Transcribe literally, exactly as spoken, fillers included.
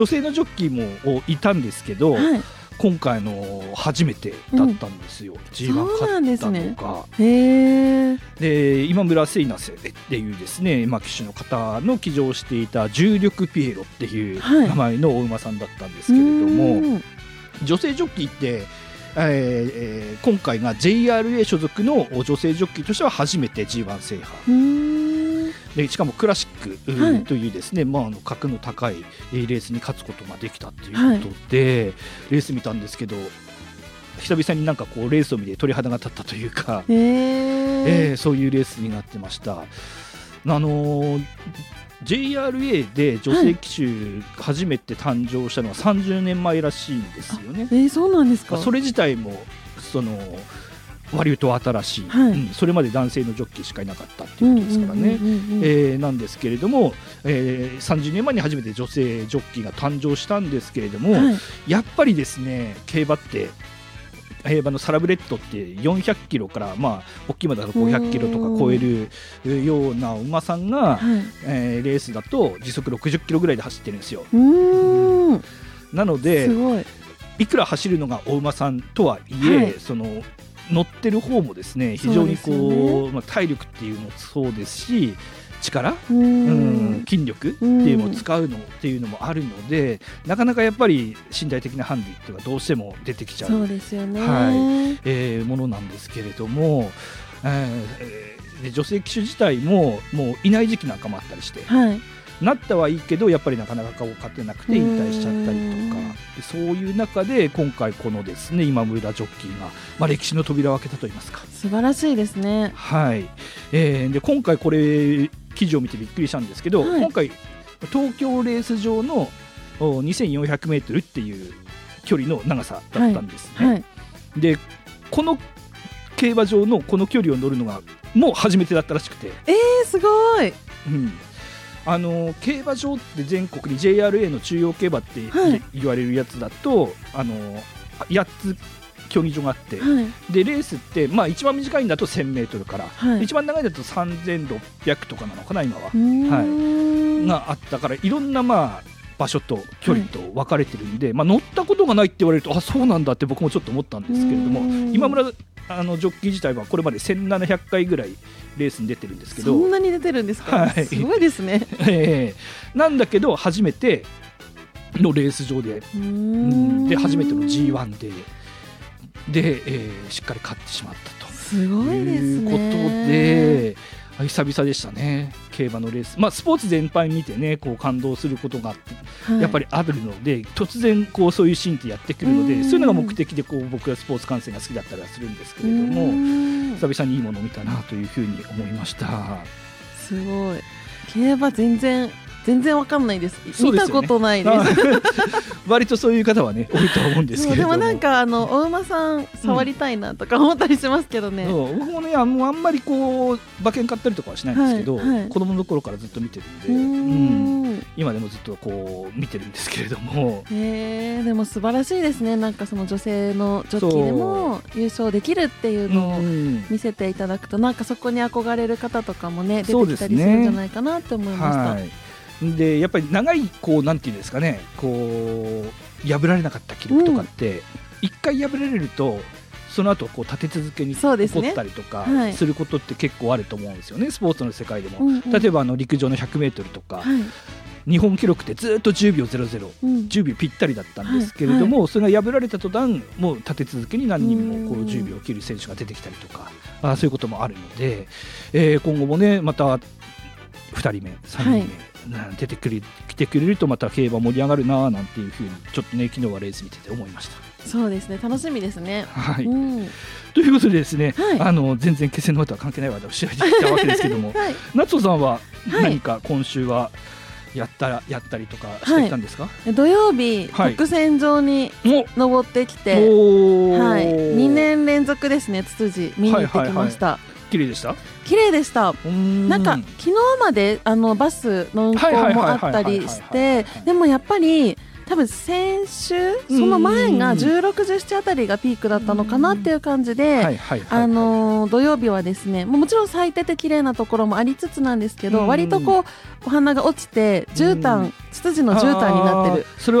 女性のジョッキーもいたんですけど、はい、今回の初めてだったんですよ、うん、ジーワン 勝ったのが、ね、へで今村聖奈っていうですね、まあ、騎手の方の騎乗していた重力ピエロっていう名前のお馬さんだったんですけれども、はい、女性ジョッキーってえー、今回が ジェイアールエー 所属の女性ジョッキーとしては初めて ジーワン 制覇で、しかもクラシック、はい、というですね、まあ、あの格の高いレースに勝つことができたということで、はい、レース見たんですけど久々になんかこうレースを見て鳥肌が立ったというか、えーえー、そういうレースになってました。あのージェイアールエー で女性騎手初めて誕生したのはさんじゅうねんまえらしいんですよね。 えー、そうなんですか。 それ自体もその割と新しい、はい、うん、それまで男性のジョッキーしかいなかったっていうことですからね。なんですけれども、えー、さんじゅうねんまえに初めて女性ジョッキーが誕生したんですけれども、はい、やっぱりですね競馬って競馬のサラブレッドってよんひゃくキロから、まあ、大きい馬だとごひゃくキロとか超えるような馬さんが、はい、えー、レースだと時速ろくじゅっキロぐらいで走ってるんですよ。うーん、なのですごい、いくら走るのがお馬さんとはいえ、はい、その乗ってる方もですね非常にこう、ね、まあ、体力っていうのもそうですし力、うん、筋力っていうのを使うのっていうのもあるので、なかなかやっぱり身体的なハンディっていうのはどうしても出てきちゃう、 そうですよね、 はい、えー、ものなんですけれども、えー、で女性騎手自体ももういない時期なんかもあったりして、はい、なったはいいけどやっぱりなかなか顔を勝てなくて引退しちゃったりとか、でそういう中で今回このですね今村ジョッキーが、まあ、歴史の扉を開けたといいますか、 素晴らしいですね。 はい、えー、で今回これ記事を見てびっくりしたんですけど、はい、今回東京レース場のにせんよんひゃくメートルっていう距離の長さだったんですね、はいはい、でこの競馬場のこの距離を乗るのがもう初めてだったらしくて、 えー、すごい、 うん、あの競馬場って全国に ジェイアールエー の中央競馬って、はい、言われるやつだとあのやっつ競技場があって、はい、でレースって、まあ、一番短いんだと せんメートルから、はい、一番長いんだとさんぜんろっぴゃくとかなのかな今は、はい、があったからいろんな、まあ、場所と距離と分かれてるんで、はい、まあ、乗ったことがないって言われるとあそうなんだって僕もちょっと思ったんですけれども、今村あのジョッキー自体はこれまでせんななひゃっかいぐらいレースに出てるんですけど、 そんなに出てるんですか、はい、すごいですね、 えー、なんだけど初めてのレース場で、うん、で初めての ジーワン でで、えー、しっかり勝ってしまったとすごいですね。 いうことで久々でしたね競馬のレース、まあ、スポーツ全般見てねこう感動することがあって、はい、やっぱりあるので突然こうそういうシーンってやってくるので、そういうのが目的でこう僕はスポーツ観戦が好きだったりはするんですけれども、久々にいいものを見たなというふうに思いました。 すごい、競馬全然全然わかんないです。見たことないです。 割とそういう方はね多いと思うんですけれども、 でもなんかあのお馬さん触りたいなとか思ったりしますけどね、 うん、僕もねあのあんまりこう馬券買ったりとかはしないんですけど、はいはい、子供の頃からずっと見てるんで、うんうん、今でもずっとこう見てるんですけれども、 へー、でも素晴らしいですね。なんかその女性のジョッキーでも優勝できるっていうのを見せていただくと、なんかそこに憧れる方とかもね出てきたりするんじゃないかなって思いました。 でやっぱり長いこうなんていうんですかねこう破られなかった記録とかって一、うん、回破られるとその後こう立て続けに起こったりとかすることって結構あると思うんですよね、はい、スポーツの世界でも、うんうん、例えばあの陸上のひゃくメートルとか、はい、日本記録ってずっとじゅうびょうゼロゼロ、うん、じゅうびょうぴったりだったんですけれども、はいはい、それが破られた途端もう立て続けに何人もこうじゅうびょうを切る選手が出てきたりとか、あそういうこともあるので、えー、今後もねまたふたりめさんにんめ、はい、出てくる来てくれるとまた競馬盛り上がるななんていうふうにちょっとね昨日はレース見てて思いました。 そうですね、楽しみですね、 はい、うん、ということでですね、はい、あの全然気仙沼とは関係ない話を試合できたわけですけども、はい、夏尾さんは何か今週はやったら、やったりとかしてきたんですか？はい、 土曜日、はい、特選場に登ってきて、はい、にねん連続ですね、ツツジ見に行ってきました。はいはいはい、 綺麗でした？ 綺麗でした。なんか昨日まであのバスの運行もあったりして、でもやっぱり多分先週その前がじゅうろく、じゅうななあたりがピークだったのかなっていう感じで、あの土曜日はですね、もちろん咲いてて綺麗なところもありつつなんですけど、割とこうお花が落ちて絨毯、ツツジの絨毯になってる。